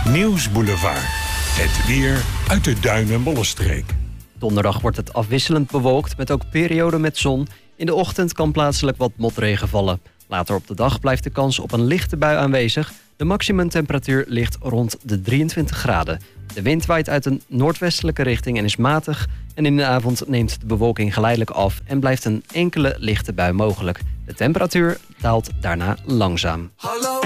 Nieuwsboulevard. Het weer uit de Duin- en Bollenstreek. Donderdag wordt het afwisselend bewolkt met ook perioden met zon. In de ochtend kan plaatselijk wat motregen vallen. Later op de dag blijft de kans op een lichte bui aanwezig. De maximumtemperatuur ligt rond de 23 graden. De wind waait uit een noordwestelijke richting en is matig. En in de avond neemt de bewolking geleidelijk af en blijft een enkele lichte bui mogelijk. De temperatuur daalt daarna langzaam.